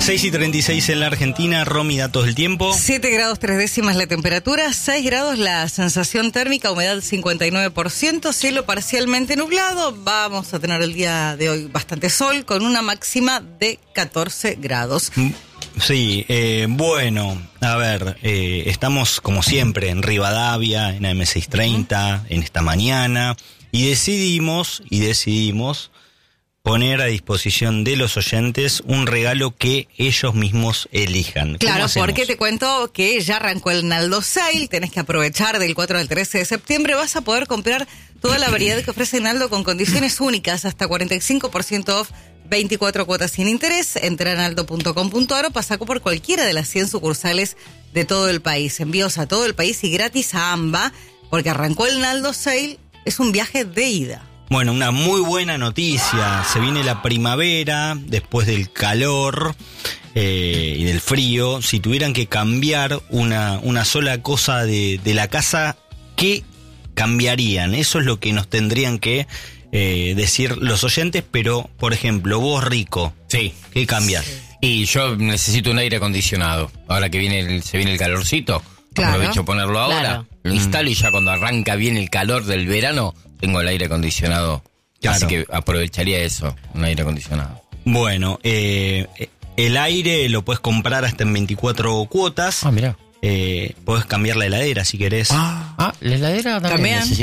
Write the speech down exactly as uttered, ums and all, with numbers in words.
seis y treinta y seis en la Argentina. Romy, datos del tiempo. siete grados tres décimas la temperatura, seis grados la sensación térmica, humedad cincuenta y nueve por ciento, cielo parcialmente nublado. Vamos a tener el día de hoy bastante sol con una máxima de catorce grados. Sí, eh, bueno, a ver, eh, estamos como siempre en Rivadavia, en A M seiscientos treinta, en esta mañana, y decidimos, y decidimos poner a disposición de los oyentes un regalo que ellos mismos elijan. Claro, porque te cuento que ya arrancó el Naldo Sale, tenés que aprovechar del cuatro al trece de septiembre, vas a poder comprar toda la variedad que ofrece Naldo con condiciones únicas, hasta cuarenta y cinco por ciento off, veinticuatro cuotas sin interés. Entra a naldo punto com punto a r o pasa por cualquiera de las cien sucursales de todo el país. Envíos a todo el país y gratis a AMBA, porque arrancó el Naldo Sale, es un viaje de ida. Bueno, una muy buena noticia. Se viene la primavera, después del calor eh, y del frío. Si tuvieran que cambiar una, una sola cosa de, de la casa, ¿qué cambiarían? Eso es lo que nos tendrían que eh, decir los oyentes. Pero, por ejemplo, vos, Rico, sí, ¿qué cambias? Sí. Y yo necesito un aire acondicionado. Ahora que viene el, se viene el calorcito, claro, aprovecho ponerlo ahora, claro, lo instalo y ya cuando arranca bien el calor del verano, tengo el aire acondicionado, claro. Así que aprovecharía eso, un aire acondicionado. Bueno, eh, el aire lo puedes comprar hasta en veinticuatro cuotas. Ah, mirá. Eh, podés cambiar la heladera si querés. Ah, ah la heladera también. ¿También?